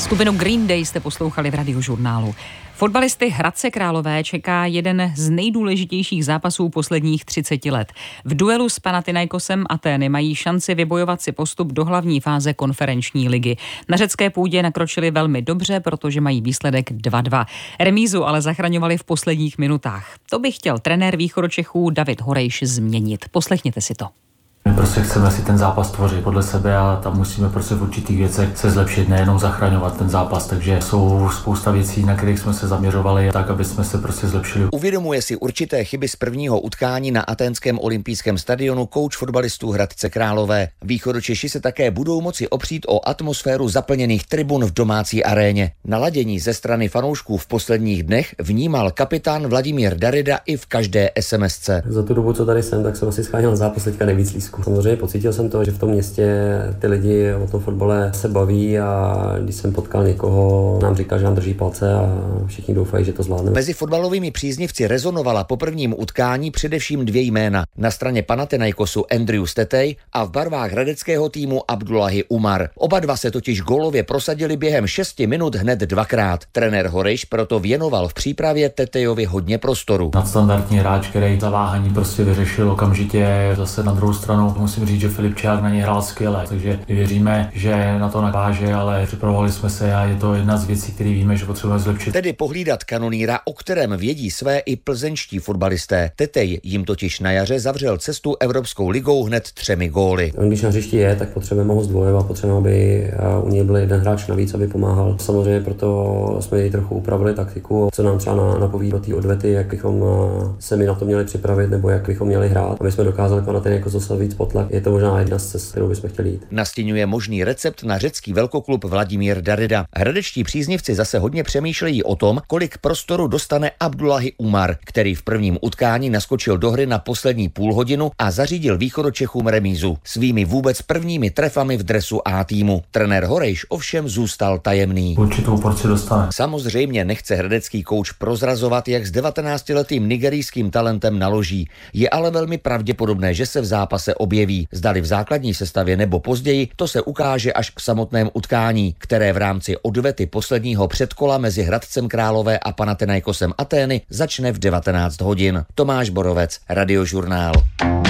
Skupinu Green Day jste poslouchali v Radiožurnálu. Fotbalisty Hradce Králové čeká jeden z nejdůležitějších zápasů posledních 30 let. V duelu s Panathinaikosem Atény mají šanci vybojovat si postup do hlavní fáze konferenční ligy. Na řecké půdě nakročili velmi dobře, protože mají výsledek 2-2. Remízu ale zachraňovali v posledních minutách. To by chtěl trenér Východočechů David Horejš změnit. Poslechněte si to. My prostě chceme si ten zápas tvořit podle sebe a tam musíme prostě v určitých věcech se zlepšit, nejenom zachraňovat ten zápas, takže jsou spousta věcí, na kterých jsme se zaměřovali tak, aby jsme se prostě zlepšili. Uvědomuje si určité chyby z prvního utkání na athénském olympijském stadionu kouč fotbalistů Hradce Králové. Východočeši se také budou moci opřít o atmosféru zaplněných tribun v domácí aréně. Naladění ze strany fanoušků v posledních dnech vnímal kapitán Vladimír Darida i v každé SMSce. Za tu dobu, co tady jsem, tak jsem asi scháněl zápas teďka nejvíc lístků. Samozřejmě pocítil jsem to, že v tom městě ty lidi o tom fotbale se baví a když jsem potkal někoho, nám říkal, že nám drží palce a všichni doufají, že to zvládneme. Mezi fotbalovými příznivci rezonovala po prvním utkání především dvě jména. Na straně Panathinaikosu Andrew Tetej a v barvách hradeckého týmu Abdullahi Umar. Oba dva se totiž gólově prosadili během 6 minut hned dvakrát. Trenér Horejš proto věnoval v přípravě Tetejovi hodně prostoru. Nadstandardní hráč, který zaváhání prostě vyřešil okamžitě. Zase na druhou stranu musím říct, že Filipčák na něj hrál skvěle, takže věříme, že na to naváže, ale připravovali jsme se a je to jedna z věcí, které víme, že potřebujeme zlepšit. Tedy pohlídat kanonýra, o kterém vědí své i plzeňští fotbalisté. Tetej jim totiž na jaře zavřel cestu Evropskou ligou hned 3 góly. Když na hřišti je, tak potřebujeme ho zdvojovat, potřebujeme, aby u něj byl jeden hráč navíc, aby pomáhal. Samozřejmě proto jsme ji trochu upravili taktiku, co nám třeba napoví do té odvety, jak bychom se my na to měli připravit nebo jak bychom měli hrát, aby jsme dokázali Panathinaikos dostat víc potlak. Je to možná jedna z cest, kterou bychom chtěli jít. Nastiňuje možný recept na řecký velkoklub Vladimír Darida. Hradečtí příznivci zase hodně přemýšlejí o tom, kolik prostoru dostane Abdullahi Umar, který v prvním utkání naskočil do hry na poslední půlhodinu a zařídil Východočechům remízu svými vůbec prvními trefami v dresu A týmu. Trenér Horejš ovšem zůstal tajemný. Určitou porci dostane. Samozřejmě nechce hradecký kouč prozrazovat, jak s 19letým nigerijským talentem naloží. Je ale velmi pravděpodobné, že se v zápase objeví. Zdali v základní sestavě nebo později, to se ukáže až v samotném utkání, které v rámci odvety posledního předkola mezi Hradcem Králové a Panathinaikosem Atény začne v 19 hodin. Tomáš Borovec, Radiožurnál.